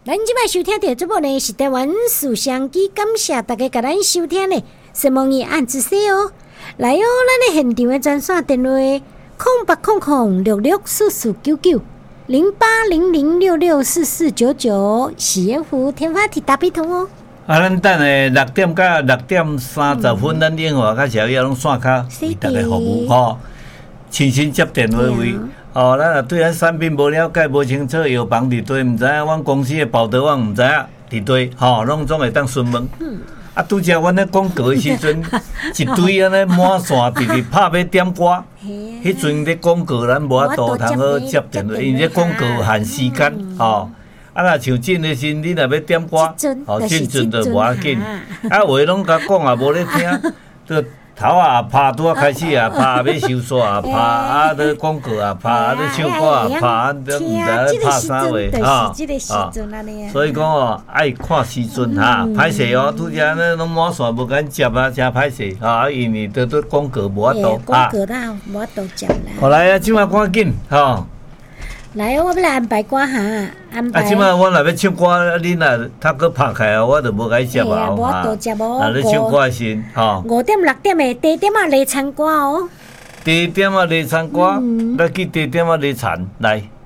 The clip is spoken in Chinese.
咱即摆收听到节目呢是台湾思想机，感谢大家甲咱收听呢，希望你按一些哦。来哦，咱的现场的专线电话0800664499，0800664499，喜悦湖天发体大笔通哦。 咱等下6点到6点30分，咱英华甲小叶拢线卡为大家服务吼，亲身接电话为。咱若对咱产品无了解、无清楚，药房伫对，毋知影，阮公司的报道网毋知影伫对，拢总会当询问。拄则阮咧广告的时阵，一堆安尼满线直直拍要点歌，迄阵咧广告咱无法度通好接电话，因为咧广告限时间，若像真的是你若要点歌，进阵就无要紧，话拢甲讲也无咧听，这头也拍，拄开始也拍，要收煞也拍，咧广告也拍，咧唱歌也拍，都毋知咧拍啥话所以讲爱看时阵歹势拄则咧拢满线无敢接真歹势因为都广告无法度广告啦无法度接啦。 好来即摆赶紧来，我要来安排歌安排。 即摆我若要唱歌，你若他搁拍开我就无甲伊接无法度接你唱歌先 5点6点的低点来唱歌哦。 低点来唱歌，来去低点来弹来。